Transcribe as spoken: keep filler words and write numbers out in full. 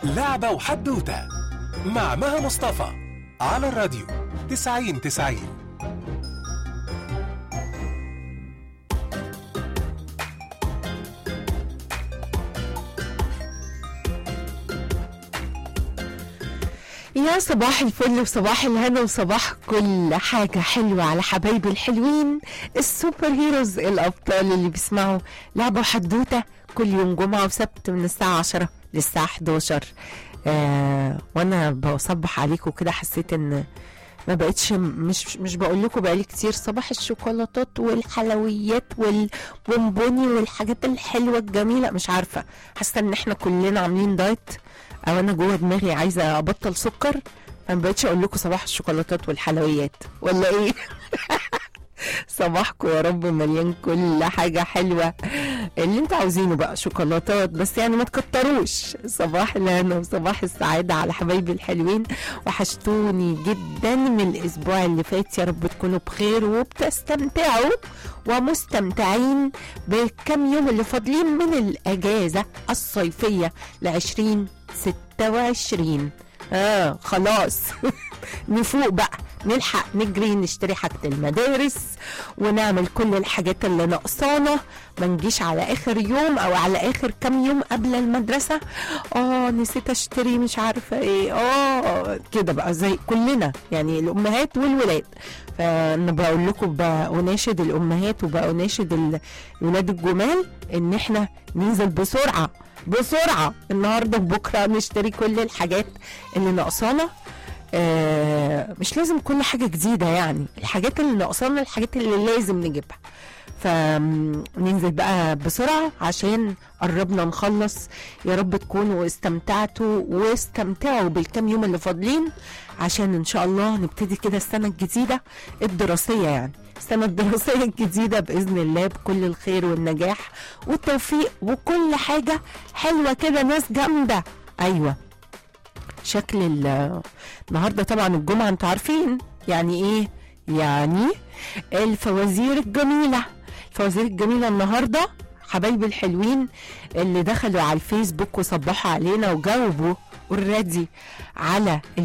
لعبة وحدوتة مع مها مصطفى على الراديو تسعين تسعين. يا صباح الفل وصباح الهنا وصباح كل حاجة حلوة على حبايبي الحلوين السوبر هيروز الأبطال اللي بيسمعوا لعبة وحدوتة كل يوم جمعة وسبت من الساعة عشرة للساعة حداشر. آه وانا بصبح عليكم كده حسيت ان ما بقتش مش مش بقول لكم بقالي كتير صباح الشوكولاتات والحلويات والبونبوني والحاجات الحلوة الجميلة، مش عارفة، حاسة ان احنا كلنا عاملين دايت او انا جوه دماغي عايزة ابطل سكر، فما بقتش اقول لكم صباح الشوكولاتات والحلويات ولا ايه. صباحكم يا رب مليان كل حاجة حلوة اللي انتوا عاوزينه بقى، شوكولاتات بس يعني ما تكتروش. صباح الهنا وصباح السعادة على حبايبي الحلوين، وحشتوني جدا من الاسبوع اللي فات، يا رب تكونوا بخير وبتستمتعوا ومستمتعين بالكم يوم اللي فاضلين من الاجازة الصيفية لعشرين ستة وعشرين. اه خلاص. نفوق بقى، نلحق نجري نشتري حاجة المدارس ونعمل كل الحاجات اللي ناقصانا، ما نجيش على اخر يوم او على اخر كام يوم قبل المدرسة اه نسيت اشتري مش عارفة ايه، اه كده بقى زي كلنا يعني الامهات والولاد. فانا بقول لكم بأناشد الامهات وبأناشد الولاد الجمال ان احنا ننزل بسرعة بسرعة النهاردة وبكرة نشتري كل الحاجات اللي ناقصانا. آه مش لازم كل حاجة جديدة، يعني الحاجات اللي ناقصانا الحاجات اللي لازم نجيبها، فننزل بقى بسرعة عشان قربنا نخلص. يا رب تكونوا استمتعتوا واستمتعوا بالكام يوم اللي فاضلين عشان ان شاء الله نبتدي كده السنة الجديدة الدراسية، يعني السنة الدراسية الجديدة بإذن الله بكل الخير والنجاح والتوفيق وكل حاجة حلوة كده، ناس جامدة. أيوة شكل النهاردة طبعا الجمعة انتوا عارفين يعني ايه، يعني الفوازير الجميلة. الفوازير الجميلة النهاردة حبايبي الحلوين اللي دخلوا على الفيسبوك وصبحوا علينا وجاوبوا اوريدي على